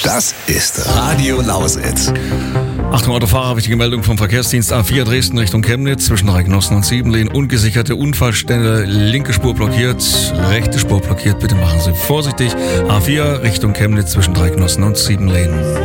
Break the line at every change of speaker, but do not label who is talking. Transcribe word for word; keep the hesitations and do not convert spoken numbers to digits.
Das ist Radio Lausitz.
Achtung, Autofahrer, wichtige Meldung vom Verkehrsdienst A vier Dresden Richtung Chemnitz. Zwischen Recknossen und Siebenlehn ungesicherte Unfallstelle. Linke Spur blockiert, rechte Spur blockiert. Bitte machen Sie vorsichtig. A vier Richtung Chemnitz zwischen Recknossen und Siebenlehn.